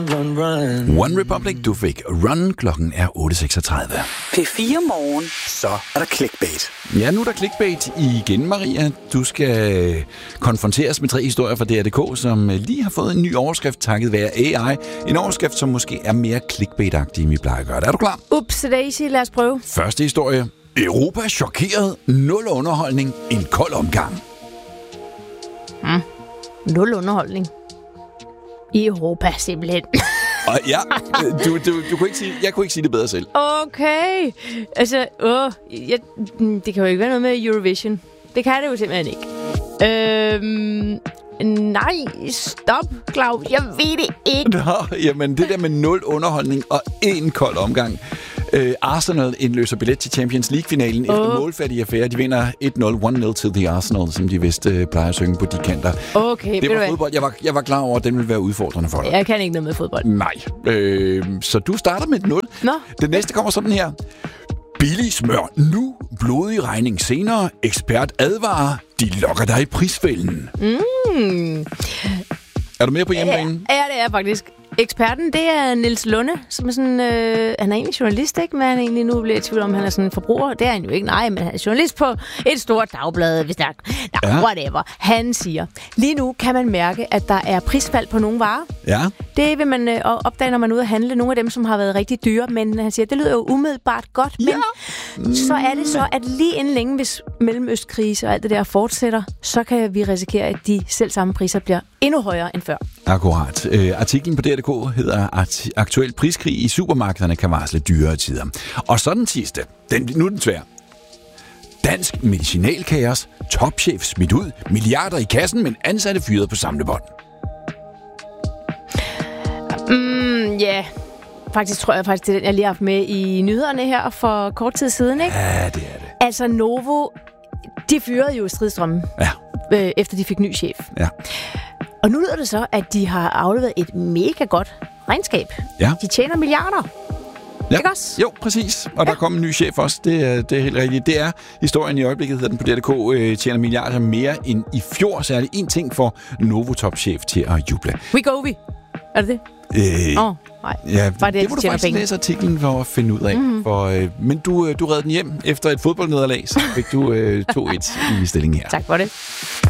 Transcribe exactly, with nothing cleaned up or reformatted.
One Republic, du fik Run. Klokken er otte seksogtredive. P fire Morgen. Så er der clickbait. Ja, nu er der clickbait igen, Maria. Du skal konfronteres med tre historier fra D R punktum d k, som lige har fået en ny overskrift takket være A I. En overskrift, som måske er mere clickbait-agtig, end vi plejer at gøre. Er du klar? Ups, Daisy, lad os prøve. Første historie. Europa chokeret. Nul underholdning. En kold omgang. Mm. Nul underholdning. I Europa, simpelthen. Og ja, du, du, du kunne ikke sige, jeg kunne ikke sige det bedre selv. Okay. Altså, åh, jeg, det kan jo ikke være noget med Eurovision. Det kan det jo simpelthen ikke. Øhm, nej, stop, Claus. Jeg ved det ikke. Nå, jamen det der med nul underholdning og en kold omgang. Øh, Arsenal indløser billet til Champions League-finalen oh. efter målfattige affære. De vinder et nul, et nul til The Arsenal, som de vist øh, plejer at synge på de kanter. Okay, det var fodbold. Jeg var, jeg var klar over, at den ville være udfordrende for dig. Jeg kan ikke noget med fodbold. Nej. Øh, så du starter med et nul. Nå. Det næste kommer sådan her. Billig smør nu, blodig regning senere. Ekspert advarer, de lokker dig i prisfælden. Mm. Er du med på hjemmebanen? Ja, det er faktisk. Eksperten, det er Niels Lunde, som er sådan, øh, han er egentlig journalist, ikke? Men han er egentlig nu blevet i tvivl om, han er sådan en forbruger. Det er han jo ikke, nej, men han er journalist på et stort dagblad, hvis der er, no, ja. whatever. Han siger, lige nu kan man mærke, at der er prisfald på nogle varer. Ja. Det vil man øh, opdage, når man er ude at handle. Nogle af dem, som har været rigtig dyre, men han siger, det lyder jo umiddelbart godt, men ja. så er det så, at lige inden længe, hvis mellemøstkrise og alt det der fortsætter, så kan vi risikere, at de selv samme priser bliver endnu højere end før. Akkurat. Øh, artiklen på D R punktum d k hedder Art- Aktuel priskrig i supermarkederne kan varsle dyrere tider. Og så den sidste. Den, nu er den svær. Dansk medicinalkaos. Topchef smidt ud. Milliarder i kassen, men ansatte fyret på samlebånd. Mm, ja. Yeah. Faktisk tror jeg faktisk, det er den, jeg lige har haft med i nyhederne her for kort tid siden, ikke? Ja, det er det. Altså Novo, de fyrede jo Stridstrømmen, ja. øh, efter de fik ny chef. Ja. Og nu lyder det så, at de har afleveret et mega godt regnskab. Ja. De tjener milliarder. Ja. Ikke også? Jo, præcis. Og ja. Der kom en ny chef også. Det er, det er helt rigtigt. Det er historien i øjeblikket, hedder den på D R punktum d k, øh, tjener milliarder mere end i fjor. Så er det en ting for Novo-topchef til at juble. We go, we. Er det det? Øh, oh, nej. Ja, Var det, det må du faktisk penge. læse artiklen for at finde ud af. Mm-hmm. For, øh, men du, øh, du redde den hjem efter et fodboldnederlag, så fik du øh, to et i stillingen her. Tak for det.